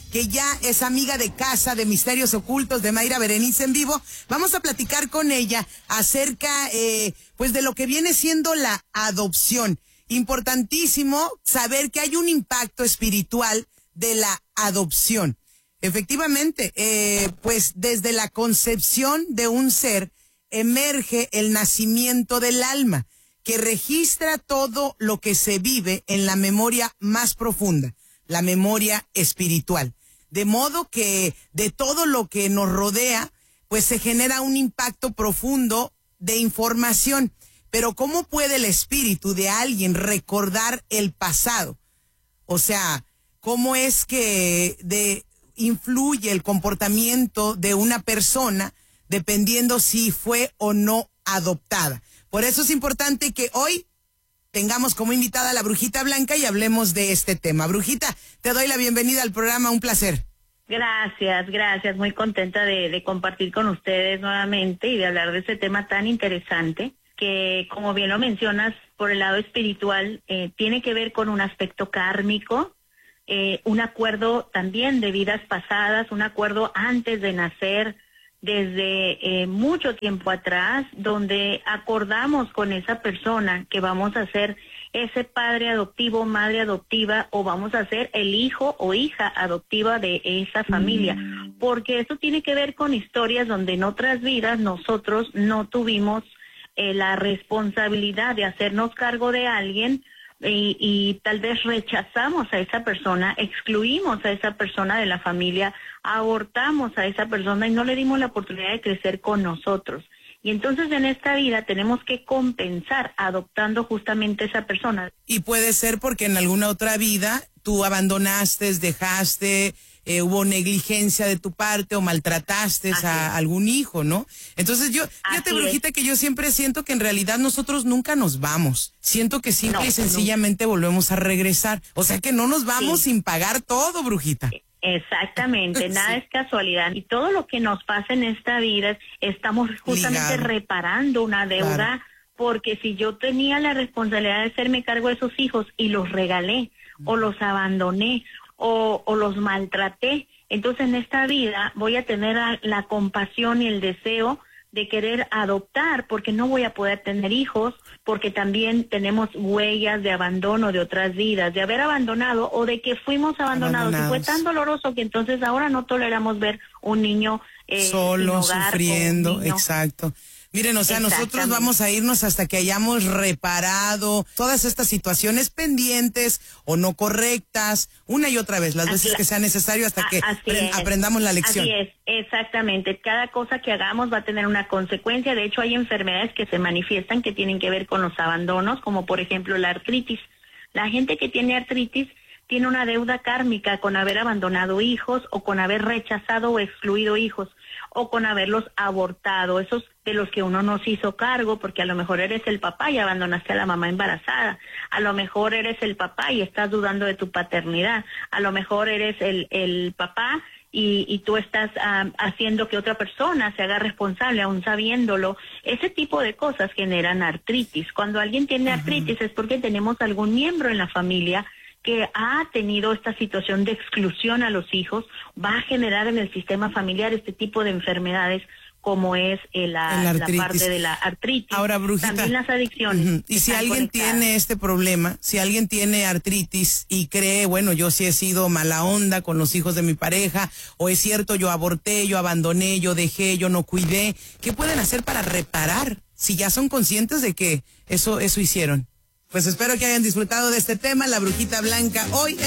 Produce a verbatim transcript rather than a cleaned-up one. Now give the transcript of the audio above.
que ya es amiga de casa de Misterios Ocultos de Mayra Berenice en vivo. Vamos a platicar con ella acerca eh, pues de lo que viene siendo la adopción. Importantísimo saber que hay un impacto espiritual de la adopción. Efectivamente, eh, pues desde la concepción de un ser emerge el nacimiento del alma, que registra todo lo que se vive en la memoria más profunda, la memoria espiritual. De modo que de todo lo que nos rodea, pues se genera un impacto profundo de información. Pero ¿cómo puede el espíritu de alguien recordar el pasado? O sea, ¿cómo es que de, influye el comportamiento de una persona dependiendo si fue o no adoptada? Por eso es importante que hoy tengamos como invitada a la Brujita Blanca y hablemos de este tema. Brujita, te doy la bienvenida al programa, un placer. Gracias, gracias, muy contenta de, de compartir con ustedes nuevamente y de hablar de este tema tan interesante que, como bien lo mencionas, por el lado espiritual, eh, tiene que ver con un aspecto kármico, eh, un acuerdo también de vidas pasadas, un acuerdo antes de nacer, desde eh, mucho tiempo atrás, donde acordamos con esa persona que vamos a ser ese padre adoptivo, madre adoptiva, o vamos a ser el hijo o hija adoptiva de esa familia, porque eso tiene que ver con historias donde en otras vidas nosotros no tuvimos eh, la responsabilidad de hacernos cargo de alguien, Y, y tal vez rechazamos a esa persona, excluimos a esa persona de la familia, abortamos a esa persona y no le dimos la oportunidad de crecer con nosotros. Y entonces en esta vida tenemos que compensar adoptando justamente a esa persona. Y puede ser porque en alguna otra vida tú abandonaste, dejaste, eh, hubo negligencia de tu parte o maltrataste Así a es. algún hijo, ¿no? Entonces yo, fíjate, Brujita, que yo siempre siento que en realidad nosotros nunca nos vamos. Siento que simple no, y sencillamente no. volvemos a regresar. O sea que no nos vamos sí. sin pagar todo, Brujita. Exactamente, nada sí. es casualidad. Y todo lo que nos pasa en esta vida, estamos justamente Ligado. reparando una deuda, claro. porque si yo tenía la responsabilidad de hacerme cargo de esos hijos y los regalé, o los abandoné, o, o los maltraté, entonces en esta vida voy a tener la, la compasión y el deseo de querer adoptar, porque no voy a poder tener hijos, porque también tenemos huellas de abandono de otras vidas, de haber abandonado o de que fuimos abandonados. abandonados. Y fue tan doloroso que entonces ahora no toleramos ver un niño eh, solo, sin hogar, sufriendo, exacto. Miren, o sea, nosotros vamos a irnos hasta que hayamos reparado todas estas situaciones pendientes o no correctas, una y otra vez, las Así veces que sea necesario hasta que es. aprendamos la lección. Así es, exactamente. Cada cosa que hagamos va a tener una consecuencia. De hecho, hay enfermedades que se manifiestan que tienen que ver con los abandonos, como por ejemplo la artritis. La gente que tiene artritis tiene una deuda kármica con haber abandonado hijos o con haber rechazado o excluido hijos o con haberlos abortado, esos de los que uno no se hizo cargo, porque a lo mejor eres el papá y abandonaste a la mamá embarazada, a lo mejor eres el papá y estás dudando de tu paternidad, a lo mejor eres el, el papá y, y tú estás um, haciendo que otra persona se haga responsable aún sabiéndolo. Ese tipo de cosas generan artritis. Cuando alguien tiene artritis uh-huh. es porque tenemos algún miembro en la familia que ha tenido esta situación de exclusión a los hijos, va a generar en el sistema familiar este tipo de enfermedades como es eh, la, la parte de la artritis. Ahora, Brujita, también las adicciones. Uh-huh. Y si alguien conectadas. tiene este problema, si alguien tiene artritis y cree, bueno, yo sí he sido mala onda con los hijos de mi pareja, o es cierto, yo aborté, yo abandoné, yo dejé, yo no cuidé, ¿qué pueden hacer para reparar si ya son conscientes de que eso, eso hicieron? Pues espero que hayan disfrutado de este tema, la Brujita Blanca, hoy